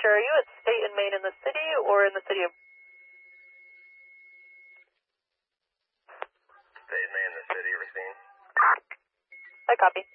are you at State and Main in the city or in the city of... State and Main in the city, Racine. I copy.